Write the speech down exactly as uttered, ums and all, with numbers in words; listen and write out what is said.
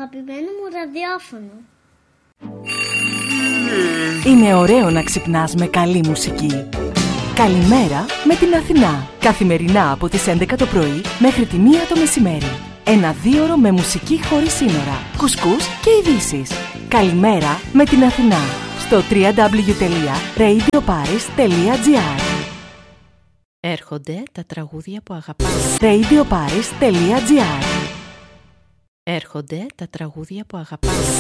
αγαπημένο μου ραδιόφωνο. Είναι ωραίο να ξυπνάς με καλή μουσική. Καλημέρα με την Αθηνά. Καθημερινά από τις έντεκα το πρωί μέχρι τη μία το μεσημέρι. Ένα δίωρο με μουσική χωρίς σύνορα, κουσκούς και ειδήσεις. Καλημέρα με την Αθηνά. Στο double-u double-u double-u τελεία radio paris τελεία gr. Έρχονται τα τραγούδια που αγαπάς. radio paris τελεία gr. Έρχονται τα τραγούδια που αγαπάς.